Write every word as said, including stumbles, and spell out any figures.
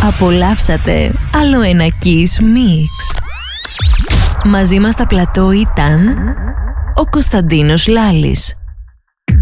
Απολαύσατε άλλο ένα Kiss Mix. Μαζί μας στα πλατό ήταν ο Κωνσταντίνος Λάλης.